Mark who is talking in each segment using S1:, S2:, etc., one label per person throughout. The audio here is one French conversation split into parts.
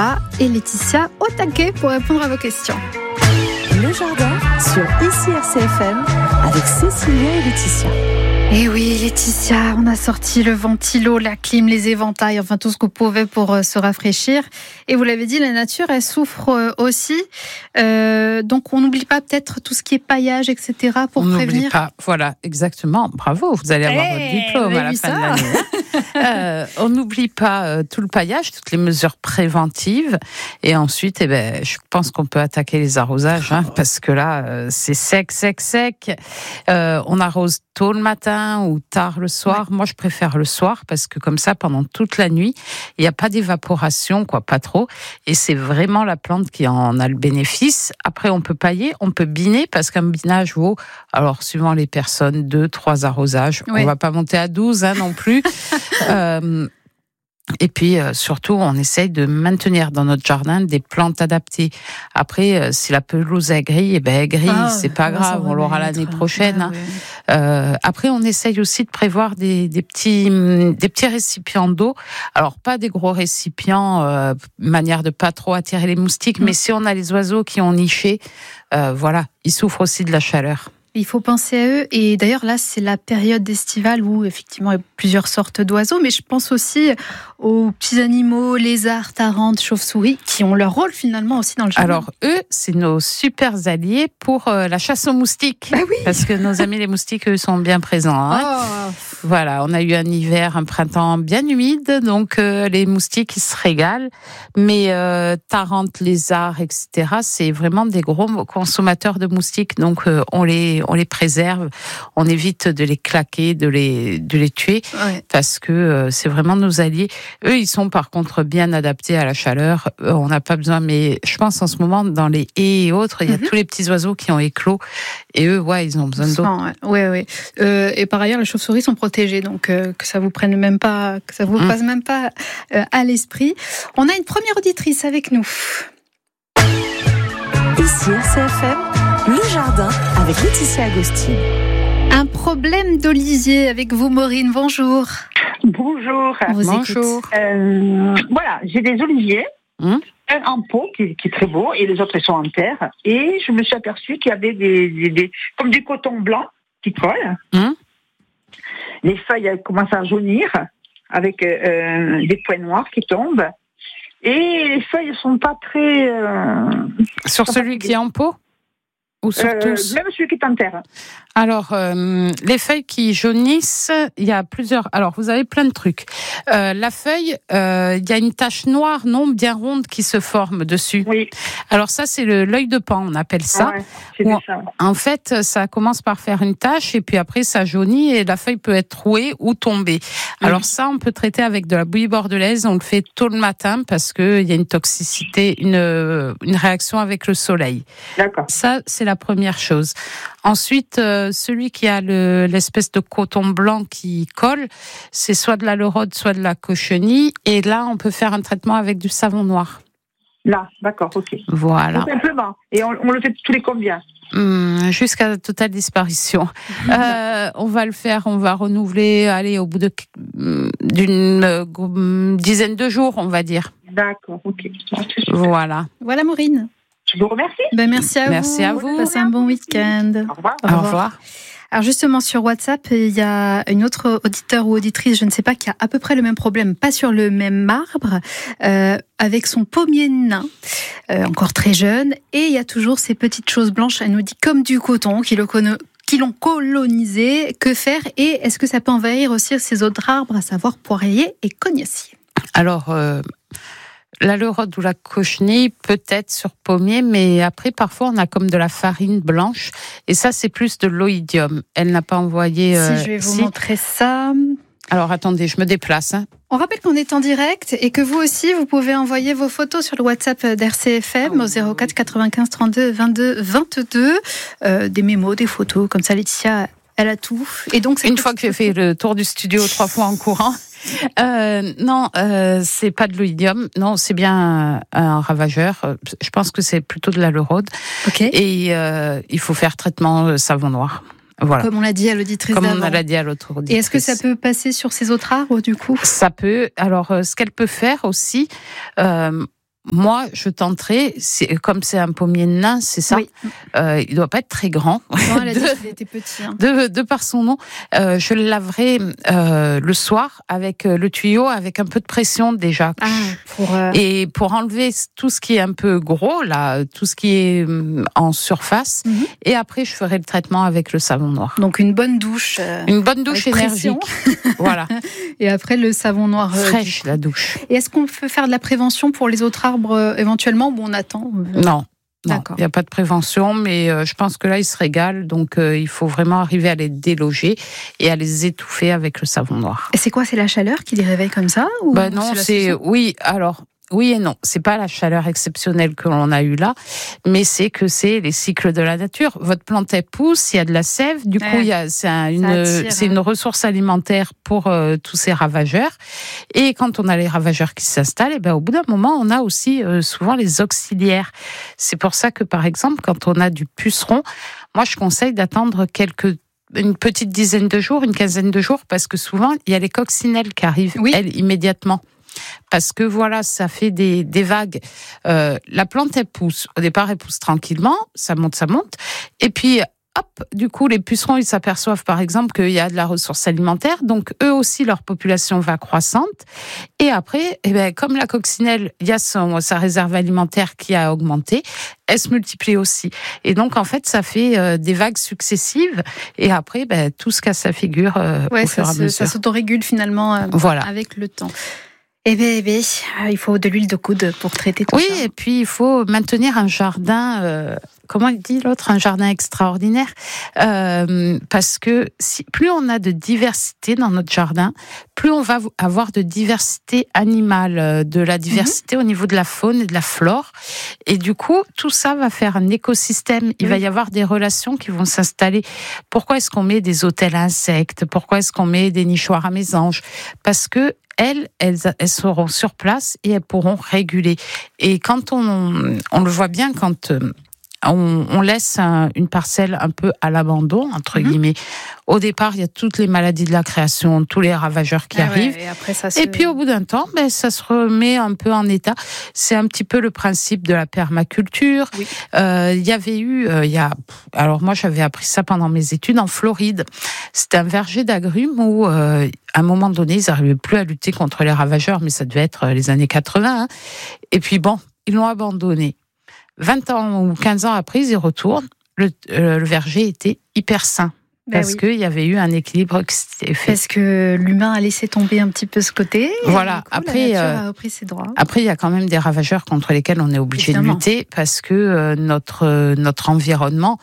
S1: là et Laetitia au taquet pour répondre à vos questions.
S2: Le jardin sur ici RCFM avec Cécilia et Laetitia.
S1: Eh oui, Laetitia, on a sorti le ventilo, la clim, les éventails, enfin tout ce qu'on pouvait pour se rafraîchir. Et vous l'avez dit, la nature, elle souffre aussi. Donc on n'oublie pas peut-être tout ce qui est paillage, etc. pour prévenir.
S3: On n'oublie pas, voilà, exactement. Bravo, vous allez avoir votre diplôme à la fin de l'année. On n'oublie pas tout le paillage, toutes les mesures préventives. Et ensuite, je pense qu'on peut attaquer les arrosages, parce que là, c'est sec. On arrose tôt le matin ou tard le soir. Ouais. Moi, je préfère le soir parce que comme ça, pendant toute la nuit, il n'y a pas d'évaporation, pas trop. Et c'est vraiment la plante qui en a le bénéfice. Après, on peut pailler, on peut biner parce qu'un binage vaut, alors suivant les personnes, 2-3 arrosages. Oui. On va pas monter à 12 non plus. Et puis surtout, on essaye de maintenir dans notre jardin des plantes adaptées. Après, si la pelouse est grille, elle grille, c'est pas grave, on l'aura l'année prochaine. Ouais. Après, on essaye aussi de prévoir des petits récipients d'eau. Alors pas des gros récipients, manière de pas trop attirer les moustiques, mais si on a les oiseaux qui ont niché, ils souffrent aussi de la chaleur.
S1: Il faut penser à eux. Et d'ailleurs, là, c'est la période estivale où, effectivement, il y a plusieurs sortes d'oiseaux. Mais je pense aussi aux petits animaux, lézards, tarantes, chauves-souris, qui ont leur rôle, finalement, aussi dans le jardin.
S3: Alors, eux, c'est nos super alliés pour la chasse aux moustiques.
S1: Bah oui.
S3: Parce que nos amis les moustiques, eux, sont bien présents. Voilà, on a eu un hiver, un printemps bien humide. Donc, les moustiques, ils se régalent. Mais tarantes, lézards, etc., c'est vraiment des gros consommateurs de moustiques. Donc, on les préserve, on évite de les claquer, de les tuer, parce que c'est vraiment nos alliés. Eux, ils sont par contre bien adaptés à la chaleur. On n'a pas besoin, mais je pense en ce moment, dans les haies et autres, il y a tous les petits oiseaux qui ont éclos, et eux, ils ont besoin d'eau.
S1: Oui. Et par ailleurs, les chauves-souris sont protégées, donc que ça vous prenne même pas, que ça vous passe même pas à l'esprit. On a une première auditrice avec nous.
S2: Ici RCFM. Le jardin avec Laetitia Agostini.
S1: Un problème d'olivier avec vous, Maureen. Bonjour.
S4: Bonjour.
S3: Bonjour.
S4: J'ai des oliviers. Un en pot qui est très beau et les autres ils sont en terre. Et je me suis aperçue qu'il y avait des comme du coton blanc qui colle. Les feuilles elles commencent à jaunir avec des points noirs qui tombent. Et les feuilles sont pas très...
S3: Sur celui qui est en pot ? Ou sur tous ?
S4: Même celui qui est en terre.
S3: Alors, les feuilles qui jaunissent, il y a plusieurs... Alors, vous avez plein de trucs. La feuille, il y a une tache noire, bien ronde, qui se forme dessus. Oui. Alors ça, c'est l'œil de Pan, on appelle ça.
S4: Ouais, ça.
S3: En fait, ça commence par faire une tache, et puis après, ça jaunit, et la feuille peut être trouée ou tombée. Alors ça, on peut traiter avec de la bouillie bordelaise. On le fait tôt le matin, parce qu'il y a une toxicité, une réaction avec le soleil.
S4: D'accord.
S3: Ça, c'est la première chose. Ensuite, celui qui a l'espèce de coton blanc qui colle, c'est soit de la lorode, soit de la cochenille. Et là, on peut faire un traitement avec du savon noir.
S4: Là, d'accord, ok.
S3: Voilà.
S4: Tout simplement. Et on le fait tous les combien ?
S3: Jusqu'à la totale disparition. On va le faire, on va renouveler, au bout d'une dizaine de jours, on va dire.
S4: D'accord, ok.
S3: Voilà.
S1: Voilà, Maureen.
S4: Je vous remercie.
S1: Merci à vous.
S3: Merci à vous.
S1: Passez un bon week-end.
S4: Au revoir.
S3: Au revoir.
S1: Alors justement, sur WhatsApp, il y a une autre auditeur ou auditrice, je ne sais pas, qui a à peu près le même problème, pas sur le même arbre, avec son pommier nain, encore très jeune, et il y a toujours ces petites choses blanches, elle nous dit, comme du coton, qui l'ont colonisé. Que faire, et est-ce que ça peut envahir aussi ces autres arbres, à savoir poirier et cognacier ?
S3: Alors... la lorode ou la cochenille, peut-être sur pommier, mais après, parfois, on a comme de la farine blanche. Et ça, c'est plus de l'oïdium. Elle n'a pas envoyé...
S1: je vais vous montrer ça.
S3: Alors, attendez, je me déplace.
S1: On rappelle qu'on est en direct et que vous aussi, vous pouvez envoyer vos photos sur le WhatsApp d'RCFM au 04 95 32 22 22. Des mémos, des photos, comme ça, Laetitia, elle a tout. Et donc,
S3: une fois que j'ai fait le tour du studio 3 fois en courant... non, c'est pas de l'oïdium. Non, c'est bien un ravageur. Je pense que c'est plutôt de la lorode.
S1: Okay.
S3: Et il faut faire traitement savon noir. Voilà.
S1: Comme on l'a dit à l'auditrice
S3: d'avant.
S1: Comme
S3: on l'a dit à l'autre auditrice.
S1: Et est-ce que ça peut passer sur ces autres arbres, du coup ?
S3: Ça peut. Alors, ce qu'elle peut faire aussi... moi, je tenterai, comme c'est un pommier nain, c'est ça. Oui. Il doit pas être très grand.
S1: Non, elle a dit qu'il était petit. Hein.
S3: De par son nom, je le laverai le soir avec le tuyau, avec un peu de pression déjà. Et pour enlever tout ce qui est un peu gros, là, tout ce qui est en surface. Mm-hmm. Et après, je ferai le traitement avec le savon noir.
S1: Donc une bonne douche.
S3: Une bonne douche énergique. Voilà.
S1: Et après, le savon noir.
S3: Fraîche, la douche.
S1: Et est-ce qu'on peut faire de la prévention pour les autres arbres éventuellement, ou on attend?
S3: Non, il n'y a pas de prévention, mais je pense que là, ils se régalent, donc il faut vraiment arriver à les déloger et à les étouffer avec le savon noir.
S1: Et c'est quoi, c'est la chaleur qui les réveille comme ça, ou
S3: non, oui, alors... Oui et non, c'est pas la chaleur exceptionnelle que l'on a eue là, mais c'est les cycles de la nature. Votre plante elle pousse, il y a de la sève, du coup c'est une ressource alimentaire pour tous ces ravageurs. Et quand on a les ravageurs qui s'installent, au bout d'un moment, on a aussi souvent les auxiliaires. C'est pour ça que par exemple, quand on a du puceron, moi je conseille d'attendre une petite dizaine de jours, une quinzaine de jours, parce que souvent il y a les coccinelles qui arrivent elles immédiatement. Parce que voilà, ça fait des vagues. La plante, elle pousse. Au départ, elle pousse tranquillement, ça monte. Et puis, hop, du coup, les pucerons, ils s'aperçoivent, par exemple, qu'il y a de la ressource alimentaire. Donc, eux aussi, leur population va croissante. Et après, comme la coccinelle, il y a sa réserve alimentaire qui a augmenté, elle se multiplie aussi. Et donc, en fait, ça fait des vagues successives. Et après, tout se casse sa figure au fur et à mesure.
S1: Ça s'autorégule finalement avec le temps. Eh bien, il faut de l'huile de coude pour traiter tout ça.
S3: Oui, et puis il faut maintenir un jardin, comment il dit l'autre, un jardin extraordinaire, parce que plus on a de diversité dans notre jardin, plus on va avoir de diversité animale, de la diversité au niveau de la faune et de la flore. Et du coup, tout ça va faire un écosystème. Il va y avoir des relations qui vont s'installer. Pourquoi est-ce qu'on met des hôtels à insectes? Pourquoi est-ce qu'on met des nichoirs à mésanges? Parce que elles seront sur place et elles pourront réguler. Et quand on le voit bien, quand on laisse une parcelle un peu à l'abandon, entre guillemets, au départ, il y a toutes les maladies de la création, tous les ravageurs qui arrivent.
S1: Et après,
S3: et puis, au bout d'un temps, ça se remet un peu en état. C'est un petit peu le principe de la permaculture. Oui. Il y avait eu, alors moi, j'avais appris ça pendant mes études en Floride. C'était un verger d'agrumes où, à un moment donné, ils n'arrivaient plus à lutter contre les ravageurs, mais ça devait être les années 80. Hein. Et puis, ils l'ont abandonné. 20 ans ou 15 ans après, ils y retournent. Le verger était hyper sain. Parce qu'il y avait eu un équilibre qui s'était fait.
S1: Parce que l'humain a laissé tomber un petit peu ce côté.
S3: Voilà.
S1: Et après, la nature a repris ses droits.
S3: Après, il y a quand même des ravageurs contre lesquels on est obligé de lutter parce que notre environnement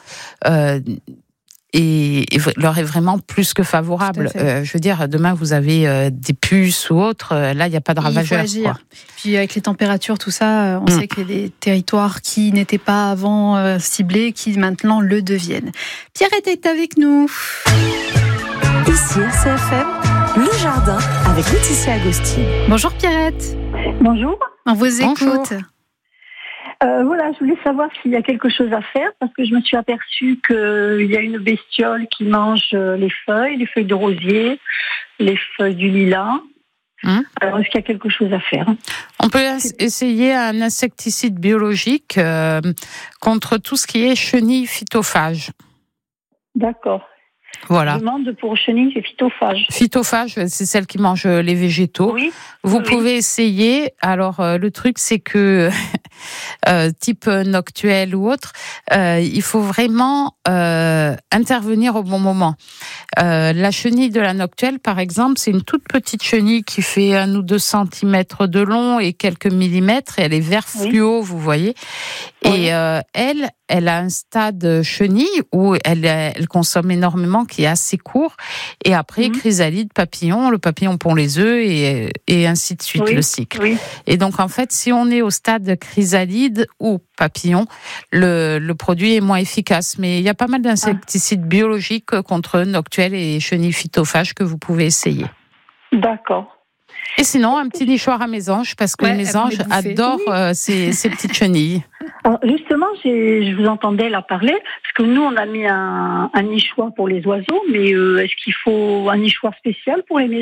S3: leur est vraiment plus que favorable. Je veux dire, demain, vous avez des puces ou autres. Là, il n'y a pas de ravageurs.
S1: Il faut agir. Puis avec les températures, tout ça, on sait qu'il y a des territoires qui n'étaient pas avant ciblés, qui maintenant le deviennent. Pierrette est avec nous.
S2: Ici, RCFM, le jardin avec Laetitia Agostini.
S1: Bonjour Pierrette.
S4: Bonjour.
S1: On vous écoute.
S4: Voilà, je voulais savoir s'il y a quelque chose à faire parce que je me suis aperçue qu'il y a une bestiole qui mange les feuilles de rosier, les feuilles du lilas. Alors, est-ce qu'il y a quelque chose à faire?
S3: On peut essayer un insecticide biologique contre tout ce qui est chenilles phytophages.
S4: D'accord.
S3: Voilà.
S4: Je demande pour chenilles et phytophages.
S3: Phytophages, c'est celles qui mangent les végétaux. Oui. Vous pouvez essayer. Alors, le truc, c'est que type noctuelle ou autre, il faut vraiment intervenir au bon moment. La chenille de la noctuelle, par exemple, c'est une toute petite chenille qui fait 1 ou 2 centimètres de long et quelques millimètres. Et elle est vert fluo, vous voyez. Et elle a un stade chenille où elle consomme énormément, qui est assez court. Et après, chrysalide, papillon, le papillon pond les œufs et ainsi de suite, le cycle. Oui. Et donc, en fait, si on est au stade chrysalide ou papillon, le produit est moins efficace. Mais il y a pas mal d'insecticides biologiques contre noctuelles et chenilles phytophages que vous pouvais essayer.
S4: D'accord.
S3: Et sinon, un petit nichoir à mésanges, parce que les mésanges adorent ces petites chenilles.
S4: Alors justement, je vous entendais là parler, parce que nous, on a mis un nichoir pour les oiseaux, mais est-ce qu'il faut un nichoir spécial pour les mésanges?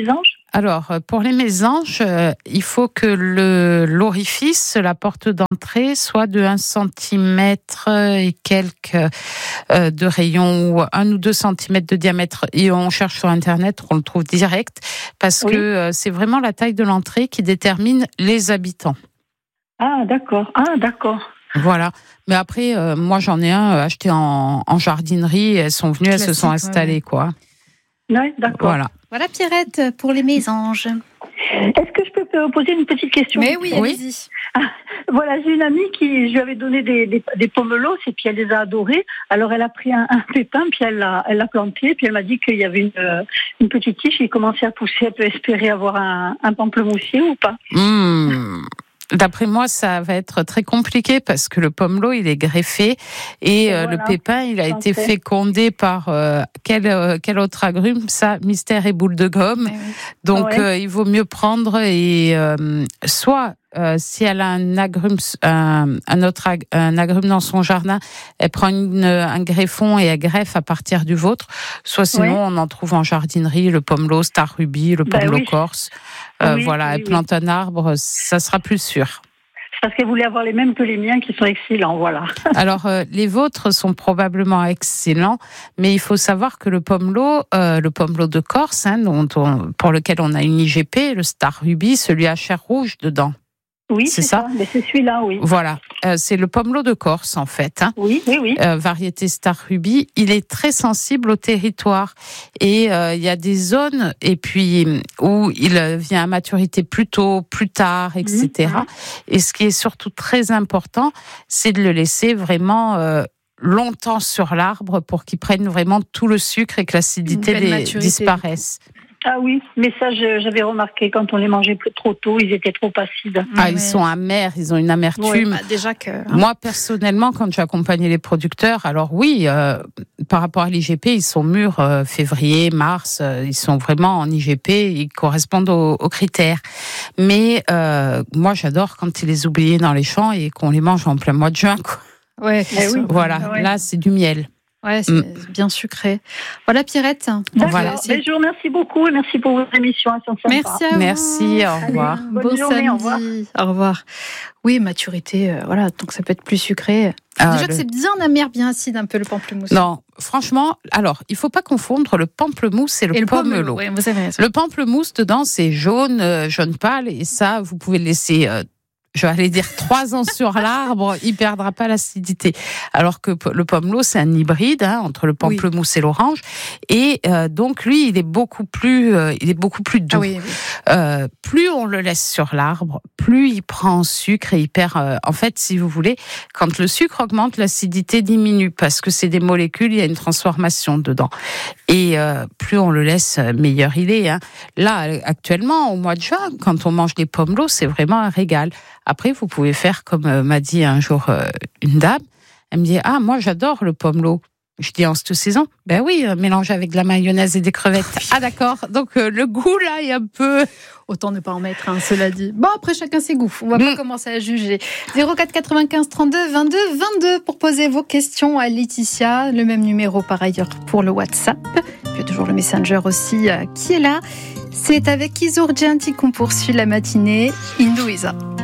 S3: Alors, pour les mésanges, il faut que l'orifice, la porte d'entrée, soit de 1 cm et quelques de rayon, ou 1 ou 2 cm de diamètre. Et on cherche sur Internet, on le trouve direct, parce que c'est vraiment la taille de l'entrée qui détermine les habitants.
S4: Ah, d'accord.
S3: Voilà. Mais après, moi, j'en ai un acheté en jardinerie. Elles sont venues, elles se sont installées, quoi.
S4: Oui, d'accord.
S1: Voilà Pierrette pour les mésanges.
S4: Est-ce que je peux te poser une petite question?
S1: Mais oui, allez-y.
S4: Voilà, j'ai une amie je lui avais donné des pomelos et puis elle les a adorés. Alors elle a pris un pépin, puis elle l'a planté, puis elle m'a dit qu'il y avait une petite tige qui commençait à pousser. Elle peut espérer avoir un pamplemoussier ou pas?
S3: D'après moi, ça va être très compliqué parce que le pomelo, il est greffé et le pépin, il a été fécondé par quel autre agrume? Ça, mystère et boule de gomme. Donc, il vaut mieux prendre et soit si elle a un agrume dans son jardin, elle prend un greffon et elle greffe à partir du vôtre. Soit sinon, on en trouve en jardinerie, le pomelo Star Ruby, le pomelo corse. Elle plante un arbre, ça sera plus sûr.
S4: Parce qu'elle voulait avoir les mêmes que les miens qui sont excellents, voilà.
S3: Alors, les vôtres sont probablement excellents, mais il faut savoir que le pomelo de Corse, pour lequel on a une IGP, le Star Ruby, celui à chair rouge dedans.
S4: Oui, c'est ça. Mais c'est celui-là, oui.
S3: Voilà, c'est le pomelo de Corse en fait.
S4: Oui.
S3: Variété Star Ruby. Il est très sensible au territoire et il y a des zones et puis où il vient à maturité plus tôt, plus tard, etc. Et ce qui est surtout très important, c'est de le laisser vraiment longtemps sur l'arbre pour qu'il prenne vraiment tout le sucre et que l'acidité disparaisse.
S4: Ah oui, mais ça, j'avais remarqué, quand on les mangeait trop tôt, ils étaient trop acides.
S3: Ils sont amers, ils ont une amertume.
S1: Déjà que...
S3: Moi, personnellement, quand j'accompagnais les producteurs, alors oui, par rapport à l'IGP, ils sont mûrs février, mars, ils sont vraiment en IGP, ils correspondent aux critères. Mais moi, j'adore quand ils les oublient dans les champs et qu'on les mange en plein mois de juin, quoi. Voilà, là, c'est du miel.
S1: Ouais, c'est bien sucré. Voilà, Pierrette.
S4: Je vous remercie beaucoup et merci pour vos émissions.
S1: Merci à vous.
S3: Merci, au revoir.
S4: Bonne journée,
S1: samedi. Au revoir. Oui, maturité, donc ça peut être plus sucré. Déjà que c'est bien amer, bien acide, un peu le pamplemousse.
S3: Non, franchement, alors, il ne faut pas confondre le pamplemousse et le pomelo.
S1: Oui, vous avez raison.
S3: Le pamplemousse, dedans, c'est jaune pâle, et ça, vous pouvez le laisser... je vais aller dire 3 ans sur l'arbre, il perdra pas l'acidité. Alors que le pomelo, c'est un hybride entre le pamplemousse et l'orange, et donc lui, il est beaucoup plus doux. Plus on le laisse sur l'arbre, plus il prend en sucre et il perd. En fait, si vous voulez, quand le sucre augmente, l'acidité diminue parce que c'est des molécules, il y a une transformation dedans. Et plus on le laisse, meilleur il est. Là, actuellement, au mois de juin, quand on mange des pomelos, c'est vraiment un régal. Après, vous pouvez faire comme m'a dit un jour une dame. Elle me dit, moi j'adore le pomelo. Je dis, en cette saison? Ben oui, mélangé avec de la mayonnaise et des crevettes. Ah d'accord, donc le goût là est un peu...
S1: Autant ne pas en mettre, cela dit. Bon, après chacun ses goûts, on va pas commencer à juger. 04 95 32 22 22 pour poser vos questions à Laetitia. Le même numéro par ailleurs pour le WhatsApp. Il y a toujours le Messenger aussi qui est là. C'est avec Isourgenti qu'on poursuit la matinée. Indouisa.